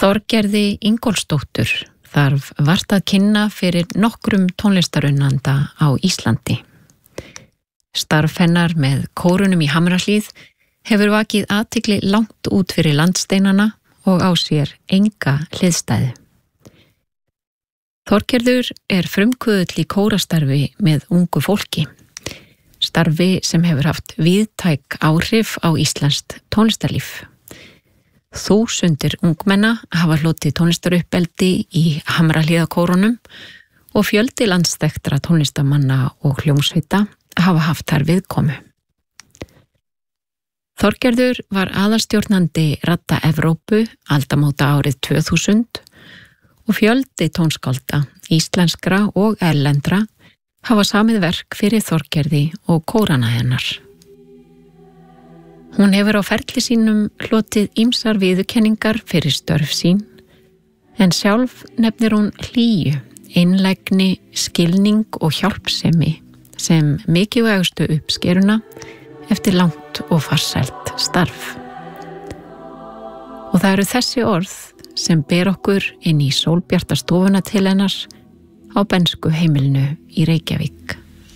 Þorgerði Ingólfsdóttur þarf vart að kynna fyrir nokkrum tónlistarunnanda á Íslandi. Starf hennar með kórunum í Hamrahlíð hefur vakið athygli langt út fyrir landsteinana og á sér enga hliðstæðu. Þorgerður er frumkvöðull í kórastarfi með ungu fólki, starfi sem hefur haft víðtæk áhrif á íslenskt tónlistarlíf. Þúsundir ungmenna hafa hlotið tónlistaruppeldi í Hamrahlíðakórunum og fjöldi landsþekktra tónlistamanna og hljómsveita hafa haft þar viðkomu. Þorgerður var aðalstjórnandi Radda Evrópu aldamóta árið 2000 og fjöldi tónskálda, íslenskra og erlendra, hafa samið verk fyrir Þorgerði og kórana hennar. Hún hefur á ferli sínum hlotið ýmsar viðurkenningar fyrir störf sín, en sjálf nefnir hún hlýju, einlægni, skilning og hjálpsemi sem mikilvægustu uppskeruna eftir langt og farsælt starf. Og það eru þessi orð sem ber okkur inn í sólbjarta stofuna til hennar á bernsku heimilinu í Reykjavík.